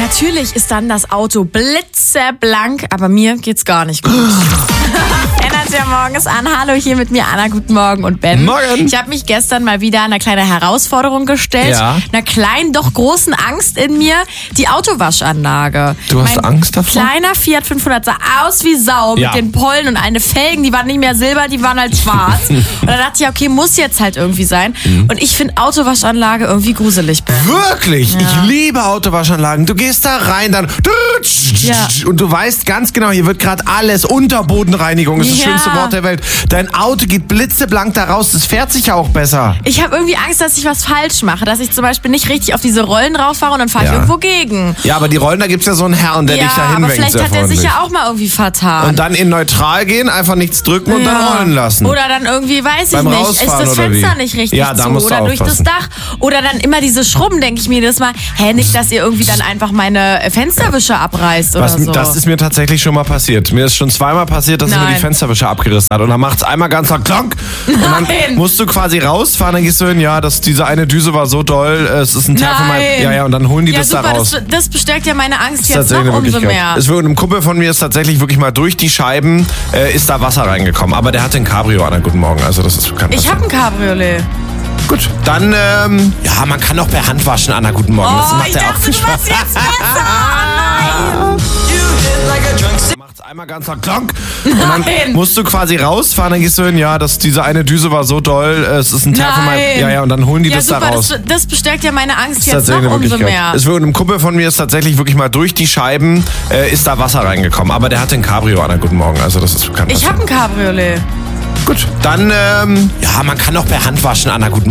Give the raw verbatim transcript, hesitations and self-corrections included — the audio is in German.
Natürlich ist dann das Auto blitzeblank, aber mir geht's gar nicht gut. Ändert ja morgens an. Hallo, hier mit mir Anna, guten Morgen und Ben. Morgen. Ich habe mich gestern mal wieder einer kleinen Herausforderung gestellt. Ja. Einer kleinen, doch großen Angst in mir. Die Autowaschanlage. Du hast mein Angst davor? Kleiner Fiat fünfhundert sah aus wie Sau Ja. mit den Pollen und eine Felgen, die waren nicht mehr silber, die waren halt schwarz. Und da dachte ich, okay, muss jetzt halt irgendwie sein. Mhm. Und ich finde Autowaschanlage irgendwie gruselig, Ben. Wirklich? Ja. Ich liebe Autowaschanlagen. Du gehst da rein, dann Ja. und du weißt ganz genau, hier wird gerade alles Unterbodenreinigung, ist das Ja. schönste Wort der Welt. Dein Auto geht blitzeblank da raus, das fährt sich ja auch besser. Ich habe irgendwie Angst, dass ich was falsch mache, dass ich zum Beispiel nicht richtig auf diese Rollen rauffahre und dann fahre ich Ja. irgendwo gegen. Ja, aber die Rollen, da gibt's ja so einen Herrn, der Ja, dich da aber hinwenkt. vielleicht sehr hat er sich freundlich. ja auch mal irgendwie vertan. Und dann in neutral gehen, einfach nichts drücken und dann Ja. rollen lassen. Oder dann irgendwie, weiß Beim ich nicht, ist Rausfahren das oder Fenster wie? nicht richtig Ja, da zu musst du oder durch das aufpassen. Dach. Oder dann immer diese Schrubben, denke ich mir das mal, hä, nicht, dass ihr irgendwie dann einfach meine Fensterwische abreißt oder Was, so. Das ist mir tatsächlich schon mal passiert. Mir ist schon zweimal passiert, dass er mir Nein. die Fensterwische abgerissen hat. Und dann macht's einmal ganz laut Klonk. Und dann Nein. musst du quasi rausfahren, dann gehst du hin, ja, das, diese eine Düse war so doll, es ist ein Teil von meinem... Nein. Ja, ja, und dann holen die ja, das super, da raus. das, das bestärkt ja meine Angst Das ist jetzt tatsächlich noch eine umso Wirklichkeit. mehr. Es wird, einem Kumpel von mir ist tatsächlich wirklich mal durch die Scheiben, äh, ist da Wasser reingekommen. Aber der hatte ein Cabrio an. Guten Morgen, also das ist bekannt. Ich habe ein Cabriolet. Gut, dann, ähm, ja, man kann auch per Hand waschen, Anna, guten Morgen. das Oh, macht ich ja auch dachte, viel du Spaß. warst jetzt besser. Oh, nein. Macht's einmal ganz laut Klonk. Und dann Nein. musst du quasi rausfahren, dann gehst du hin, ja, das, diese eine Düse war so doll, es ist ein Teil von meinem... Nein. Ja, ja, und dann holen die Ja, das super, da raus. das, das bestärkt ja meine Angst Das ist jetzt tatsächlich noch eine umso Wirklichkeit. mehr. Es wird, einem Kumpel von mir ist tatsächlich wirklich mal durch die Scheiben, äh, ist da Wasser reingekommen. Aber der hatte ein Cabrio an. Guten Morgen, also das ist bekannt. Ich habe ein Cabriolet. Gut, dann, ähm, ja, man kann auch per Hand waschen, Anna, guten